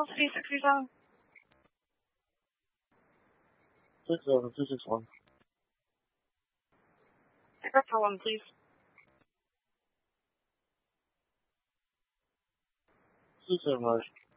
Call 3637. 67261. Pickup for 1, please. 27 Rush.